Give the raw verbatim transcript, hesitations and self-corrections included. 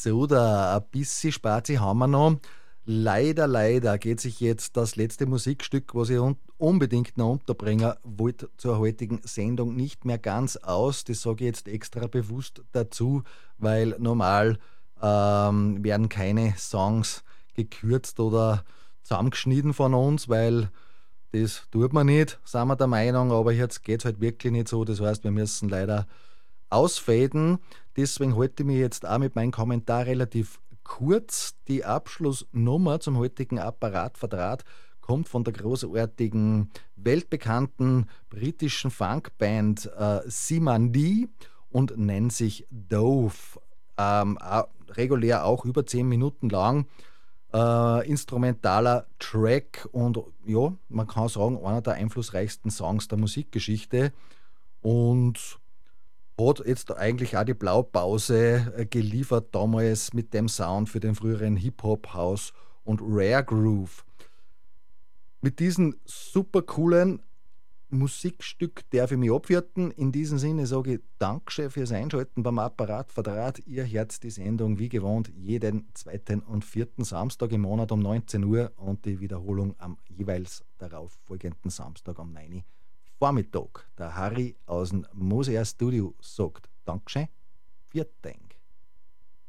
So, da ein bisschen Spazi haben wir noch. Leider, leider geht sich jetzt das letzte Musikstück, was ich un unbedingt noch unterbringen wollte, zur heutigen Sendung nicht mehr ganz aus. Das sage ich jetzt extra bewusst dazu, weil normal ähm, werden keine Songs gekürzt oder zusammengeschnitten von uns, weil das tut man nicht, sind wir der Meinung, aber jetzt geht es halt wirklich nicht so. Das heißt, wir müssen leider ausfaden. Deswegen halte ich mich jetzt auch mit meinem Kommentar relativ kurz. Die Abschlussnummer zum heutigen Apparat Verdraht kommt von der großartigen, weltbekannten britischen Funkband äh, Simandi und nennt sich Dove. Ähm, au- regulär auch über zehn Minuten lang. Äh, instrumentaler Track und ja, man kann sagen, einer der einflussreichsten Songs der Musikgeschichte. Und hat jetzt eigentlich auch die Blaupause äh, geliefert, damals mit dem Sound für den früheren Hip-Hop, House und Rare Groove. Mit diesem super coolen Musikstück darf ich mich abwirten. In diesem Sinne sage ich Dankeschön fürs Einschalten beim Apparat Verdraht. Ihr hört die Sendung wie gewohnt jeden zweiten und vierten Samstag im Monat um neunzehn Uhr und die Wiederholung am jeweils darauf folgenden Samstag um neun Uhr Vormittag. Der Harry aus dem Mosea Studio sagt Dankeschön, vielen Dank.